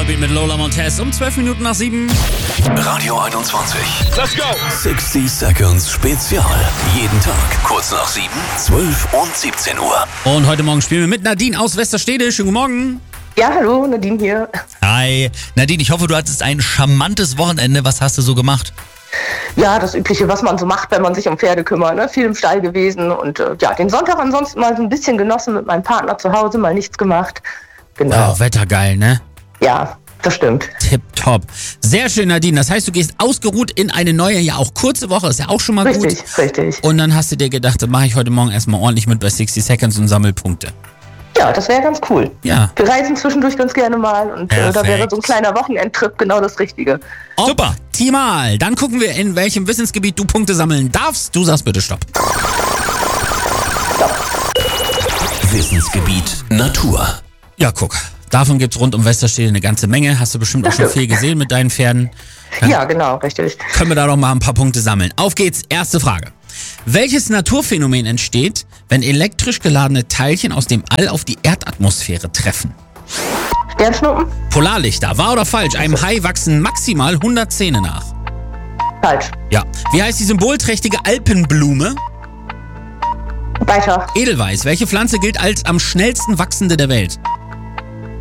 Volbeat mit Lola Montez um 12 Minuten nach 7. Radio 21. Let's go! 60 Seconds Spezial. Jeden Tag kurz nach 7, 12 und 17 Uhr. Und heute Morgen spielen wir mit Nadine aus Westerstede. Schönen guten Morgen. Ja, hallo, Nadine hier. Hi. Nadine, ich hoffe, du hattest ein charmantes Wochenende. Was hast du so gemacht? Ja, das Übliche, was man so macht, wenn man sich um Pferde kümmert. Ne? Viel im Stall gewesen und den Sonntag ansonsten mal so ein bisschen genossen mit meinem Partner zu Hause, mal nichts gemacht. Genau. Ja, Wetter geil, ne? Ja, das stimmt. Tipptopp. Sehr schön, Nadine. Das heißt, du gehst ausgeruht in eine neue, ja auch kurze Woche. Ist ja auch schon mal Richtig, gut. richtig. Und dann hast du dir gedacht, das mache ich heute Morgen erstmal ordentlich mit bei 60 Seconds und sammel Punkte. Ja, das wäre ganz cool. Ja. Wir reisen zwischendurch ganz gerne mal und da wäre so ein kleiner Wochenendtrip genau das Richtige. Super. Optimal. Dann gucken wir, in welchem Wissensgebiet du Punkte sammeln darfst. Du sagst bitte Stopp. Wissensgebiet Natur. Ja, guck. Davon gibt's rund um Westerstede eine ganze Menge. Hast du bestimmt auch schon viel gesehen mit deinen Pferden. Ja, genau, richtig. Können wir da doch mal ein paar Punkte sammeln. Auf geht's. Erste Frage. Welches Naturphänomen entsteht, wenn elektrisch geladene Teilchen aus dem All auf die Erdatmosphäre treffen? Sternschnuppen? Polarlichter. Wahr oder falsch? Einem Hai wachsen maximal 100 Zähne nach. Falsch. Ja. Wie heißt die symbolträchtige Alpenblume? Weiter. Edelweiß. Welche Pflanze gilt als am schnellsten wachsende der Welt?